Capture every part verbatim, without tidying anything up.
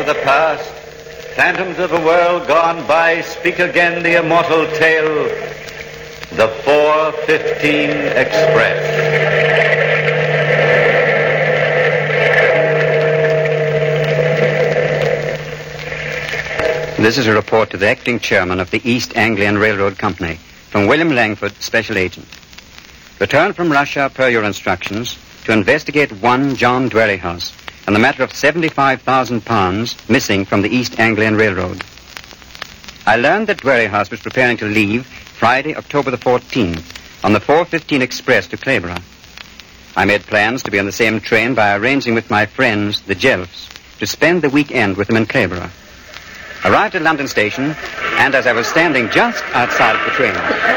of the past, phantoms of a world gone by, speak again the immortal tale, the four fifteen Express. This is a report to the acting chairman of the East Anglian Railroad Company, from William Langford, Special Agent. Return from Russia per your instructions to investigate one John Dwerrihouse and the matter of seventy-five thousand pounds missing from the East Anglian Railroad. I learned that Dwerrihouse was preparing to leave Friday, October the fourteenth, on the four fifteen Express to Clayborough. I made plans to be on the same train by arranging with my friends, the Jelfs, to spend the weekend with them in Clayborough. Arrived at London Station, and as I was standing just outside of the train...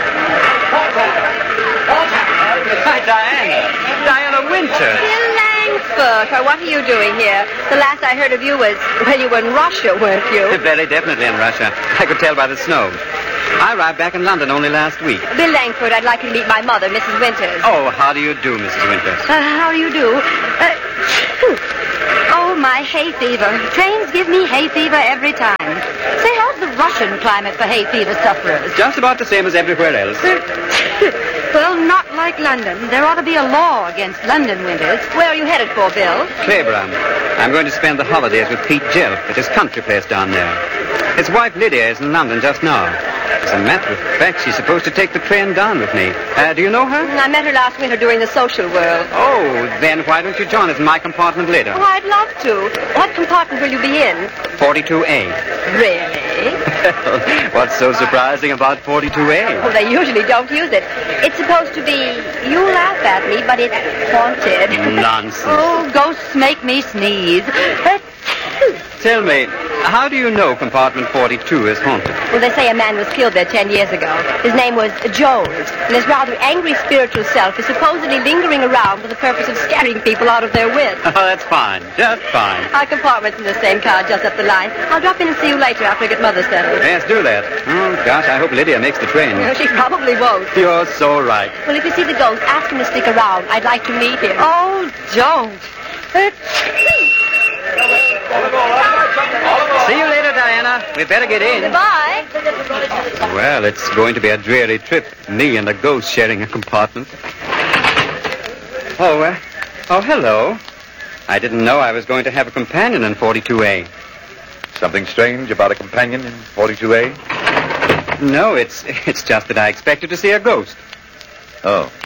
Hi, Diana. Diana Winters. Bill Langford, what are you doing here? The last I heard of you was when you were in Russia, weren't you? Very definitely in Russia. I could tell by the snow. I arrived back in London only last week. Bill Langford, I'd like you to meet my mother, Missus Winters. Oh, how do you do, Missus Winters? Uh, how do you do? Uh, oh, my hay fever. Trains give me hay fever every time. Say, how's the Russian climate for hay fever sufferers? Just about the same as everywhere else. Well, not like London. There ought to be a law against London winters. Where are you headed for, Bill? Clayborough. I'm going to spend the holidays with Pete Jelf at his country place down there. His wife Lydia is in London just now. As a matter of fact, she's supposed to take the train down with me. Uh, do you know her? I met her last winter during the social world. Oh, then why don't you join us in my compartment later? Oh, I'd love to. What compartment will you be in? forty-two A. Really? What's so surprising about forty-two A? Well, they usually don't use it. It's supposed to be, you laugh at me, but it's haunted. Nonsense. Oh, ghosts make me sneeze. Uh, Tell me, how do you know compartment forty-two is haunted? Well, they say a man was killed there ten years ago. His name was Jones, and his rather angry spiritual self is supposedly lingering around for the purpose of scaring people out of their wits. Oh, that's fine. Just fine. Our compartment's in the same car just up the line. I'll drop in and see you later after I get Mother settled. Yes, do that. Oh, gosh, I hope Lydia makes the train. No, she probably won't. You're so right. Well, if you see the ghost, ask him to stick around. I'd like to meet him. Oh, don't. See you later, Diana. We'd better get in. Goodbye. Well, it's going to be a dreary trip. Me and a ghost sharing a compartment. Oh, uh, oh, hello. I didn't know I was going to have a companion in forty-two A. Something strange about a companion in forty-two A? No, it's it's just that I expected to see a ghost. Oh.